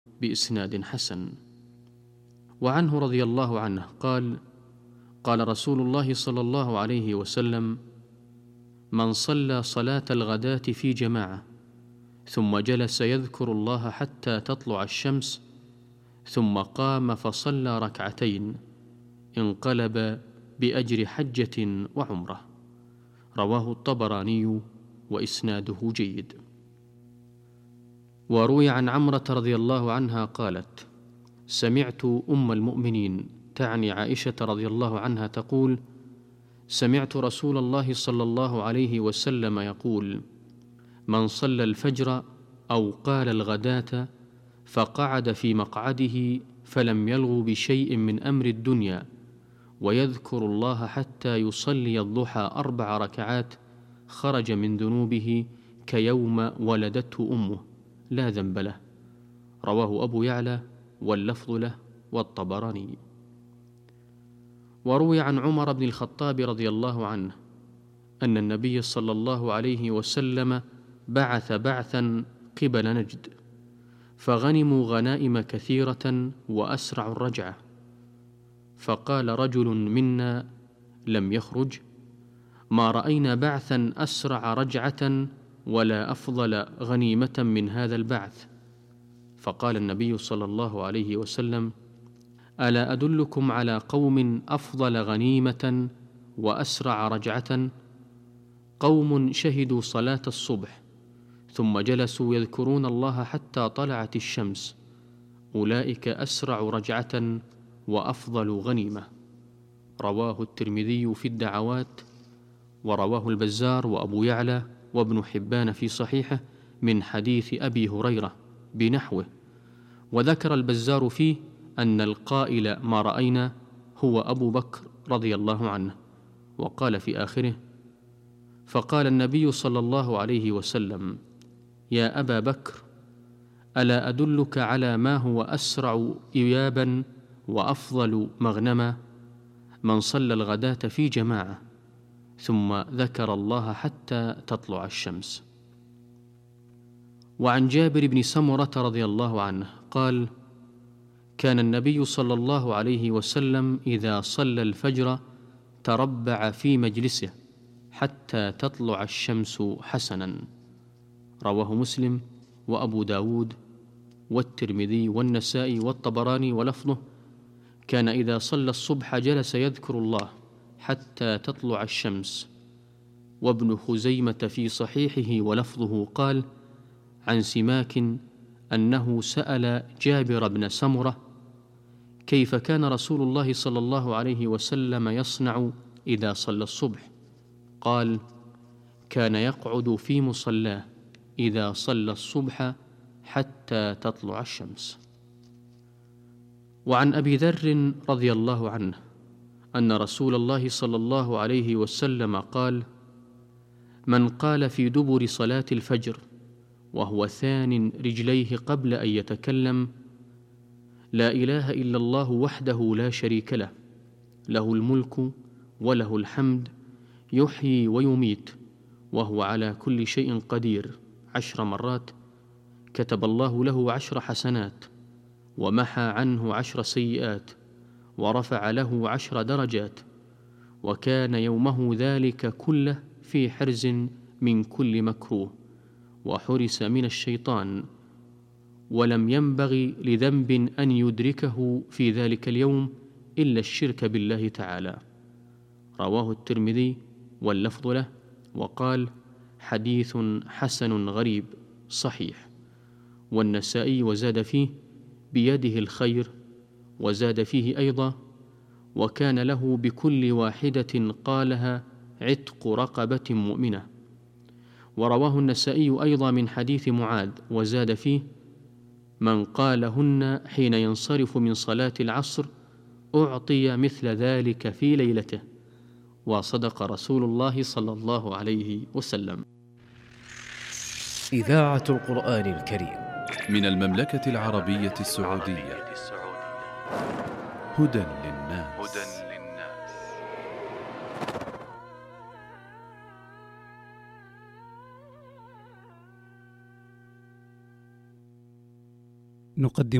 بإسناد حسن. وعنه رضي الله عنه قال: قال رسول الله صلى الله عليه وسلم: من صلى صلاة الغداة في جماعة ثم جلس يذكر الله حتى تطلع الشمس ثم قام فصلى ركعتين انقلب بأجر حجة وعمرة. رواه الطبراني وإسناده جيد. وروي عن عمرة رضي الله عنها قالت: سمعت أم المؤمنين تعني عائشة رضي الله عنها تقول: سمعت رسول الله صلى الله عليه وسلم يقول: من صلى الفجر أو قال الغداة فقعد في مقعده فلم يلغ بشيء من أمر الدنيا ويذكر الله حتى يصلي الضحى 4 ركعات خرج من ذنوبه كيوم ولدته أمه لا ذنب له. رواه أبو يعلى واللفظ له والطبراني. وروي عن عمر بن الخطاب رضي الله عنه أن النبي صلى الله عليه وسلم بعث بعثا قبل نجد فغنموا غنائم كثيرة وأسرعوا الرجعة، فقال رجل منا لم يخرج: ما رأينا بعثا أسرع رجعة ولا أفضل غنيمة من هذا البعث. فقال النبي صلى الله عليه وسلم: ألا أدلكم على قوم أفضل غنيمة وأسرع رجعة؟ قوم شهدوا صلاة الصبح ثم جلسوا يذكرون الله حتى طلعت الشمس، أولئك أسرع رجعة وأفضل غنيمة. رواه الترمذي في الدعوات، ورواه البزار وأبو يعلى وابن حبان في صحيحه من حديث أبي هريرة بنحوه. وذكر البزار فيه أن القائل ما رأينا هو أبو بكر رضي الله عنه، وقال في آخره: فقال النبي صلى الله عليه وسلم: يا أبا بكر، ألا أدلك على ما هو أسرع إيابا وأفضل مغنما؟ من صلى الغداة في جماعة ثم ذكر الله حتى تطلع الشمس. وعن جابر بن سمرة رضي الله عنه قال: كان النبي صلى الله عليه وسلم إذا صلى الفجر تربع في مجلسه حتى تطلع الشمس حسنا. رواه مسلم وأبو داود والترمذي والنسائي والطبراني، ولفظه: كان إذا صلى الصبح جلس يذكر الله حتى تطلع الشمس. وابن خزيمة في صحيحه ولفظه قال: عن سماك أنه سأل جابر بن سمرة: كيف كان رسول الله صلى الله عليه وسلم يصنع إذا صلى الصبح؟ قال: كان يقعد في مصلاه إذا صلى الصبح حتى تطلع الشمس. وعن أبي ذر رضي الله عنه أن رسول الله صلى الله عليه وسلم قال: من قال في دبر صلاة الفجر وهو ثان رجليه قبل أن يتكلم: لا إله إلا الله وحده لا شريك له، له الملك وله الحمد، يحيي ويميت وهو على كل شيء قدير 10 مرات، كتب الله له 10 حسنات ومحى عنه 10 سيئات ورفع له 10 درجات، وكان يومه ذلك كله في حرز من كل مكروه وحرس من الشيطان، ولم ينبغي لذنب أن يدركه في ذلك اليوم إلا الشرك بالله تعالى. رواه الترمذي واللفظ له، وقال: حديث حسن غريب صحيح. والنسائي وزاد فيه: بيده الخير، وزاد فيه أيضا: وكان له بكل واحدة قالها عتق رقبة مؤمنة. ورواه النسائي أيضا من حديث معاذ وزاد فيه: من قالهن حين ينصرف من صلاة العصر أعطي مثل ذلك في ليلته. وصدق رسول الله صلى الله عليه وسلم. إذاعة القرآن الكريم من المملكة العربية السعودية. هدى للناس. نقدم